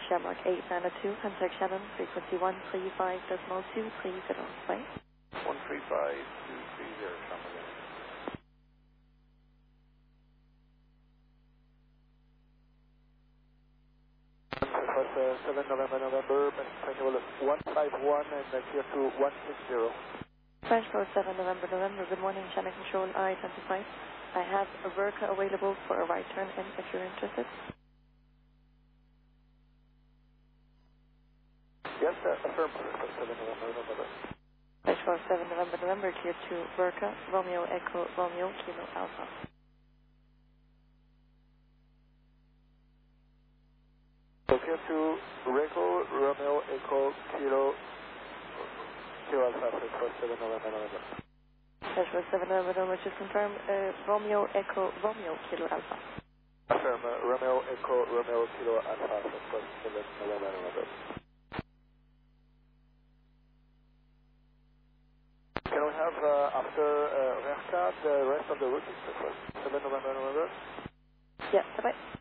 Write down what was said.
Shamrock 892, contact Shannon, frequency 135.230. Bye. 135230, Shamrock. 7 November, manual 151 and clear to 160. French 47 November, good morning, Channel Control I-25. I have a Verca available for a right turn in if you're interested. Yes, affirm, 7 November. French 47 November, clear to Verca, Romeo Echo, Romeo, Kilo Alpha. Clear to Reco, Romeo Echo, Kilo Alpha, 7 November. French 47 November, just confirm, Romeo Echo, Romeo, Kilo Alpha. Affirm, Romeo Echo, Romeo, Kilo Alpha, 7 November. Can we have, after Verca, the rest of the route, 7 November? Yeah, bye-bye.